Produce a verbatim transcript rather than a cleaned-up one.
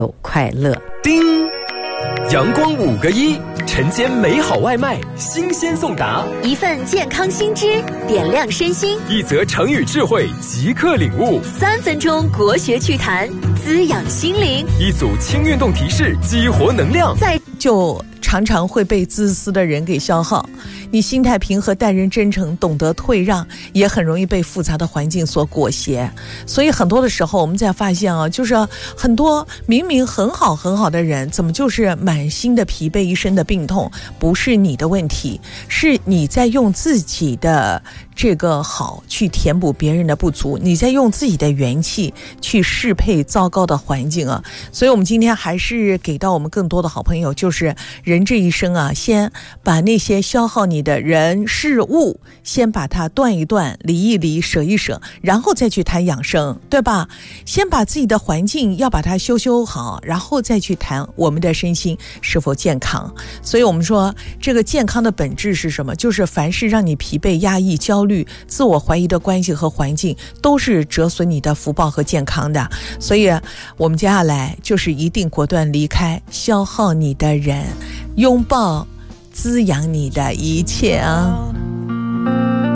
快乐。 叮，阳光五个一，晨间美好外卖，新鲜送达。 一份健康新知，点亮身心； 一则成语智慧，即刻领悟。 三分钟国学趣谈，滋养心灵。 一组轻运动提示，激活能量。 再就常常会被自私的人给消耗。你心态平和，待人真诚，懂得退让，也很容易被复杂的环境所裹挟。所以很多的时候我们才发现啊，就是很多明明很好很好的人，怎么就是满心的疲惫，一身的病痛。不是你的问题，是你在用自己的这个好去填补别人的不足，你在用自己的元气去适配糟糕的环境啊。所以我们今天还是给到我们更多的好朋友，就是人这一生啊，先把那些消耗你的人事物先把它断一断，离一离，舍一舍，然后再去谈养生，对吧？先把自己的环境要把它修修好，然后再去谈我们的身心是否健康。所以我们说这个健康的本质是什么？就是凡是让你疲惫、压抑、焦虑、自我怀疑的关系和环境，都是折损你的福报和健康的。所以我们接下来就是一定果断离开消耗你的人，拥抱滋养你的一切啊。